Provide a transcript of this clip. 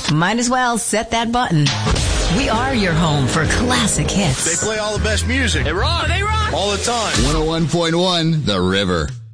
Might as well set that button. We are your home for classic hits. They play all the best music. They rock. All the time. 101.1 The River.